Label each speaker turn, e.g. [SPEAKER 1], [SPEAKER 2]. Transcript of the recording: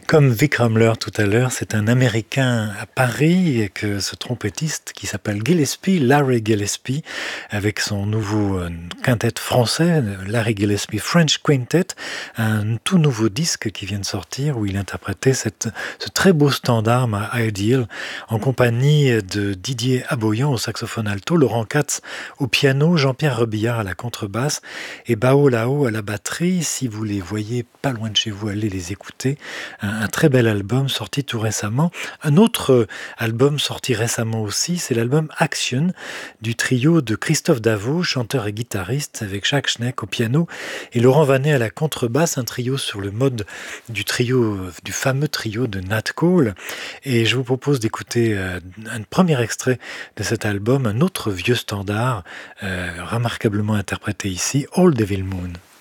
[SPEAKER 1] Comme Vic Ramler tout à l'heure, c'est un Américain à Paris et que ce trompettiste qui s'appelle Gillespie, Larry Gillespie, avec son nouveau quintet français, Larry Gillespie French Quintet, un tout nouveau disque qui vient de sortir où il interprétait ce très beau standard, My Ideal, en compagnie de Didier Aboyan au saxophone alto, Laurent Katz au piano, Jean-Pierre Rebillard à la contrebasse et Bao Lao à la batterie. Si vous les voyez pas loin de chez vous, allez les écouter. Un très bel album sorti tout récemment. Un autre album sorti récemment aussi, c'est l'album Action du trio de Christophe Davot, chanteur et guitariste, avec Jacques Schneck au piano et Laurent Vanet à la contrebasse, un trio sur le mode du fameux trio de Nat Cole. Et je vous propose d'écouter un premier extrait de cet album, un autre vieux standard, remarquablement interprété ici, Old Devil Moon.